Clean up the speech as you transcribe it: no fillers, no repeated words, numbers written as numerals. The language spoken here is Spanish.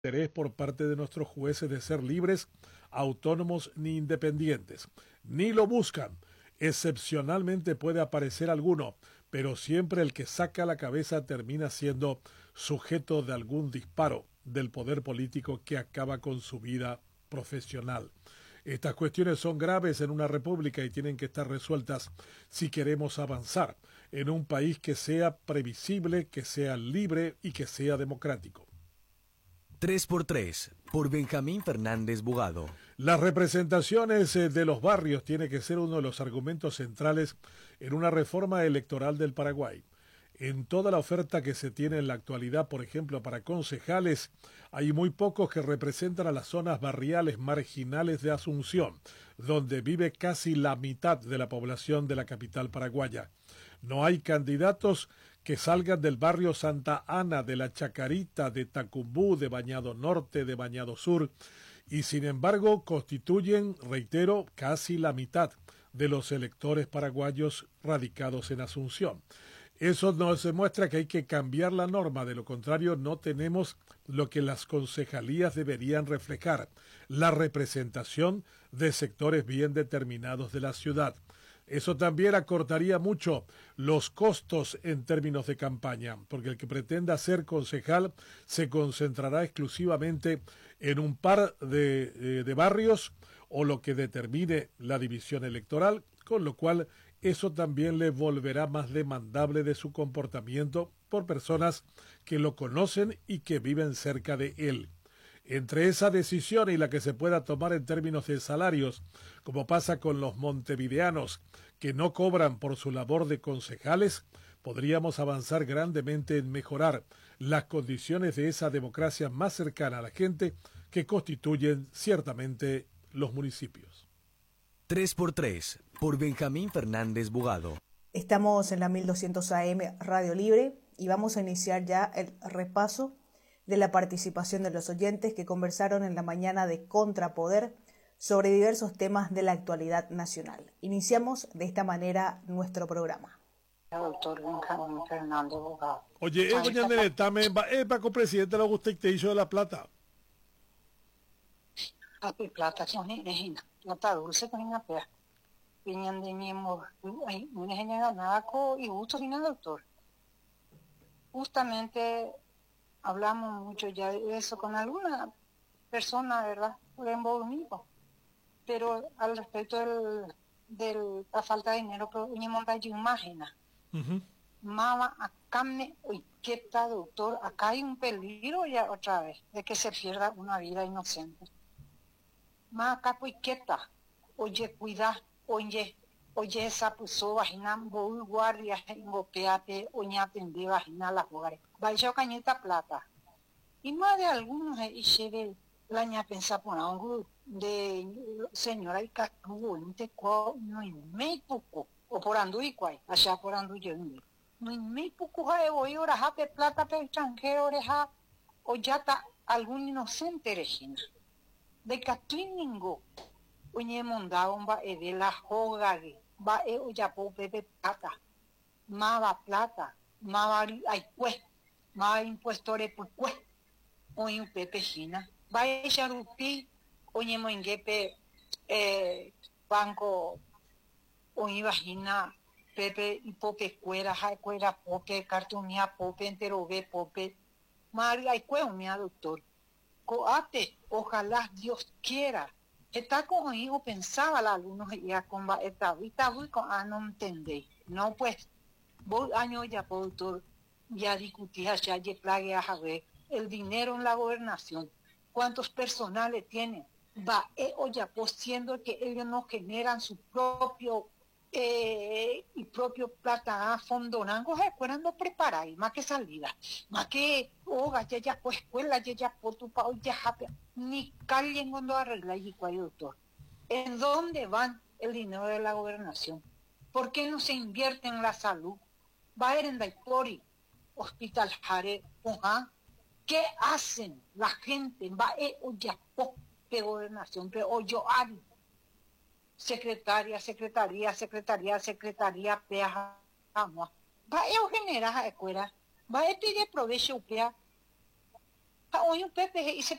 Interés por parte de nuestros jueces de ser libres, autónomos ni independientes. Ni lo buscan. Excepcionalmente puede aparecer alguno, pero siempre el que saca la cabeza termina siendo sujeto de algún disparo del poder político que acaba con su vida profesional. Estas cuestiones son graves en una república y tienen que estar resueltas si queremos avanzar en un país que sea previsible, que sea libre y que sea democrático. 3x3, por Benjamín Fernández Bugado. Las representaciones de los barrios tiene que ser uno de los argumentos centrales en una reforma electoral del Paraguay. En toda la oferta que se tiene en la actualidad, por ejemplo, para concejales, hay muy pocos que representan a las zonas barriales marginales de Asunción, donde vive casi la mitad de la población de la capital paraguaya. No hay candidatos que salgan del barrio Santa Ana, de la Chacarita, de Tacumbú, de Bañado Norte, de Bañado Sur, y sin embargo constituyen, reitero, casi la mitad de los electores paraguayos radicados en Asunción. Eso nos demuestra que hay que cambiar la norma, de lo contrario no tenemos lo que las concejalías deberían reflejar, la representación de sectores bien determinados de la ciudad. Eso también acortaría mucho los costos en términos de campaña, porque el que pretenda ser concejal se concentrará exclusivamente en un par de barrios o lo que determine la división electoral, con lo cual eso también le volverá más demandable de su comportamiento por personas que lo conocen y que viven cerca de él. Entre esa decisión y la que se pueda tomar en términos de salarios, como pasa con los montevideanos que no cobran por su labor de concejales, podríamos avanzar grandemente en mejorar las condiciones de esa democracia más cercana a la gente que constituyen ciertamente los municipios. 3x3, por Benjamín Fernández Bugado. Estamos en la 1200 AM Radio Libre y vamos a iniciar ya el repaso de la participación de los oyentes que conversaron en la mañana de Contrapoder sobre diversos temas de la actualidad nacional. Iniciamos de esta manera nuestro programa. Doctor Benjamín Fernández Bugado. Oye, doña Neretame, para presidente le gusta que hizo de La Plata. Papi plata, que es plata dulce con una pea. Venían de mi amor, una genial nada y gusto ni nada, doctor. Justamente hablamos mucho ya de eso con alguna persona, ¿verdad? Por envolvido. Pero al respecto de la falta de dinero, pero venimos de imagen. Mama, acá ¿qué está, doctor? Acá hay un peligro ya otra vez de que se pierda una vida inocente. Más acá pues ¿qué está? Oye, cuida, oye, esa puso vagina, voy guardia, golpeate, oye, atendé vagina las hogares. Vaya cañeta plata. Y más de algunos y se la ña pensa por algo de señora y catuvo, no hay muy poco, o por andu y cuay, allá por andu yo no hay muy poco, voy ahora jape plata pe extranjero, oreja, o ya está algún inocente Regina. De catuiningo, oye, mondao, va de la jogari, va o ya po pepe plata, mava plata, mava ay pues, mava impostore pues pues. Oye, un pepe china, va a echar un pi, oye, moinguepe, banco, oye, vagina, pepe y pope cuera, cuera pope, cartonía pope, entero ve pope, maria y cueumia, doctor. Coate, ojalá Dios quiera. Está con hijo, pensaba la algunos ya con esta voy con no entendéis. No, pues, vos años ya, doctor, ya discutí allá, ya plague a ver el dinero en la gobernación, cuántos personales tienen, va, o ya, pues siendo que ellos no generan su propio y propio plata a fondonango, cuando preparáis, más que salida, más que hoga, ya pues escuela, ya por tu pa, ya ni callen cuando arregla y cuál doctor. ¿En dónde van el dinero de la gobernación? ¿Por qué no se invierte en la salud? Va a ir en Daipori, Hospital Jare, ¿qué hacen la gente? Va o ya de gobernación, pero o yo secretaria, peaja, va a generar a escuela, va a pedir provecho, hoy un pepe y se